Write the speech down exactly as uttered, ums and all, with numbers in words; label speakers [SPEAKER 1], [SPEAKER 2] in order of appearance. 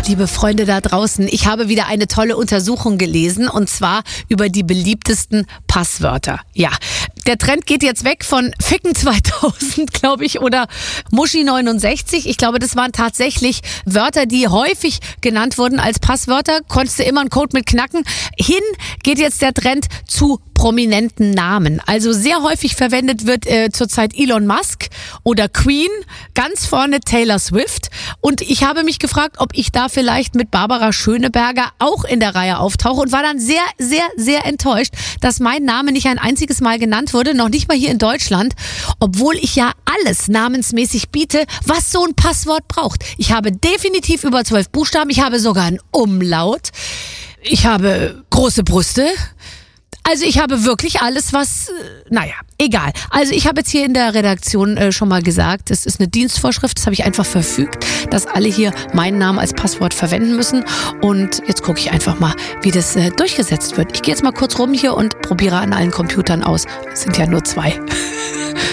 [SPEAKER 1] liebe Freunde da draußen, ich habe wieder eine tolle Untersuchung gelesen und zwar über die beliebtesten Passwörter. Ja, der Trend geht jetzt weg von Ficken zweitausend, glaube ich, oder Muschi neunundsechzig. Ich glaube, das waren tatsächlich Wörter, die häufig genannt wurden als Passwörter. Konntest du immer einen Code mit knacken. Hin geht jetzt der Trend zu prominenten Namen. Also sehr häufig verwendet wird äh, zurzeit Elon Musk oder Queen, ganz vorne Taylor Swift. Und ich habe mich gefragt, ob ich da vielleicht mit Barbara Schöneberger auch in der Reihe auftauche und war dann sehr, sehr, sehr enttäuscht, dass mein Name nicht ein einziges Mal genannt wurde, noch nicht mal hier in Deutschland, obwohl ich ja alles namensmäßig biete, was so ein Passwort braucht. Ich habe definitiv über zwölf Buchstaben, ich habe sogar einen Umlaut, ich habe große Brüste. Also ich habe wirklich alles, was, naja, egal. Also ich habe jetzt hier in der Redaktion äh, schon mal gesagt, es ist eine Dienstvorschrift, das habe ich einfach verfügt, dass alle hier meinen Namen als Passwort verwenden müssen. Und jetzt gucke ich einfach mal, wie das äh, durchgesetzt wird. Ich gehe jetzt mal kurz rum hier und probiere an allen Computern aus. Es sind ja nur zwei.